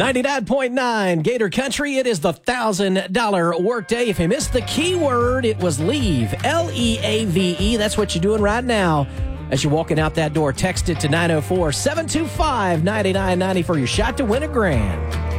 99.9 Gator Country. It is the $1,000 workday. If you missed the keyword, it was leave. L-E-A-V-E. That's what you're doing right now. As you're walking out that door, text it to 904-725-9990 for your shot to win $1,000.